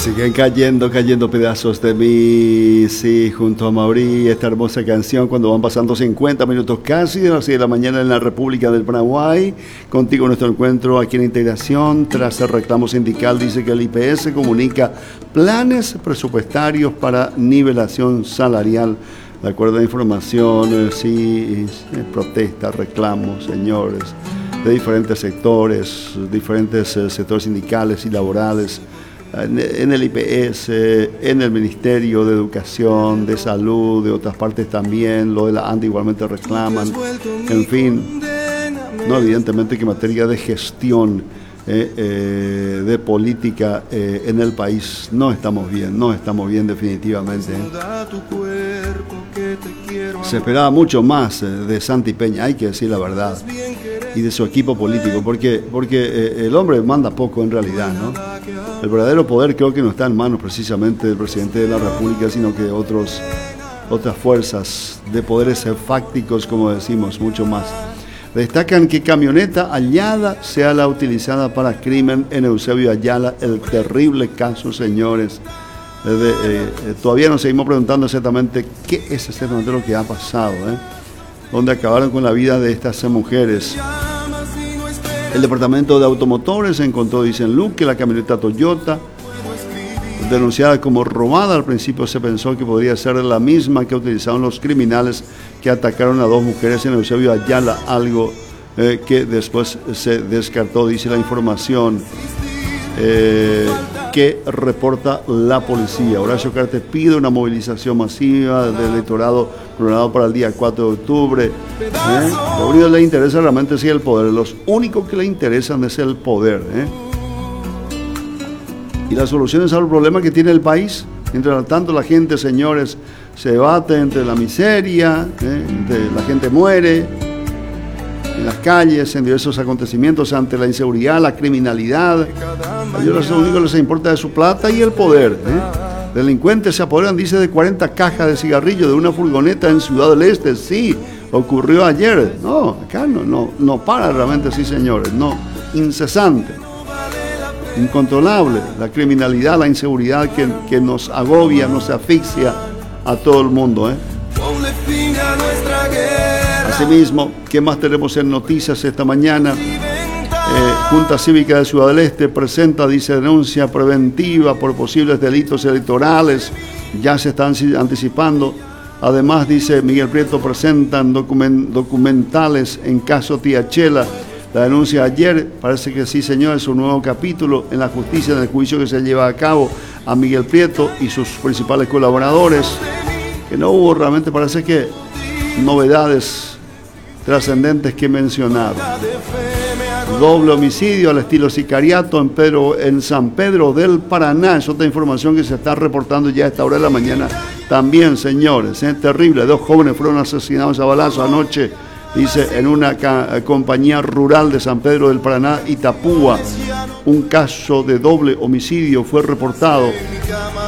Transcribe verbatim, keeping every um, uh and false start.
Siguen cayendo, cayendo pedazos de mí, sí, junto a Mauri, esta hermosa canción cuando van pasando cincuenta minutos casi de las seis de la mañana en la República del Paraguay. Contigo nuestro encuentro aquí en Integración, tras el reclamo sindical, dice que el I P S comunica planes presupuestarios para nivelación salarial. De acuerdo a información, sí, protestas, reclamos, señores, de diferentes sectores, diferentes eh, sectores sindicales y laborales, en el I P S, en el Ministerio de Educación, de Salud, de otras partes también, lo de la ANDI igualmente reclaman, en fin, no, evidentemente que en materia de gestión, eh, eh, de política eh, en el país no estamos bien, no estamos bien definitivamente. ¿eh? Se esperaba mucho más eh, de Santi Peña, hay que decir la verdad, y de su equipo político, porque, porque eh, el hombre manda poco en realidad, ¿no? El verdadero poder creo que no está en manos precisamente del presidente de la República, sino que otros, otras fuerzas de poderes fácticos, como decimos, mucho más. Destacan que camioneta Ayala sea la utilizada para crimen en Eusebio Ayala, el terrible caso, señores. De, eh, todavía nos seguimos preguntando exactamente qué es exactamente lo que ha pasado, ¿eh? Donde acabaron con la vida de estas mujeres. El departamento de automotores encontró, dicen Luque, la camioneta Toyota, denunciada como robada. Al principio se pensó que podría ser la misma que utilizaron los criminales que atacaron a dos mujeres en Eusebio Ayala, algo eh, que después se descartó, dice la información eh, que reporta la policía. Horacio Cartes pide una movilización masiva del electorado programado para el día cuatro de octubre. ¿eh? Lo único que le interesa realmente es el poder. Los únicos que le interesan es el poder. ¿eh? Y las soluciones al problema que tiene el país. Mientras tanto la gente, señores, se debate entre la miseria, ¿eh? entre la gente muere en las calles, en diversos acontecimientos, ante la inseguridad, la criminalidad. A ellos lo único que les importa es su plata y el poder. ¿eh? Delincuentes se apoderan, dice, de cuarenta cajas de cigarrillo de una furgoneta en Ciudad del Este. Sí, ocurrió ayer. No, acá no, no, no para realmente, sí, señores. No, incesante, incontrolable. La criminalidad, la inseguridad que, que nos agobia, nos asfixia a todo el mundo. ¿eh? Asimismo, ¿qué más tenemos en noticias esta mañana? Eh, Junta Cívica de Ciudad del Este presenta, dice, denuncia preventiva por posibles delitos electorales. Ya se están anticipando. Además, dice Miguel Prieto, presentan document, documentales en caso Tiachela. La denuncia ayer, parece que sí, señor, es un nuevo capítulo en la justicia, en el juicio que se lleva a cabo a Miguel Prieto y sus principales colaboradores. Que no hubo realmente, parece que, novedades trascendentes que mencionar. Doble homicidio al estilo sicariato en, Pedro, en San Pedro del Paraná. Es otra información que se está reportando ya a esta hora de la mañana. También, señores, es terrible. Dos jóvenes fueron asesinados a balazo anoche, dice, en una ca- compañía rural de San Pedro del Paraná, Itapúa. Un caso de doble homicidio fue reportado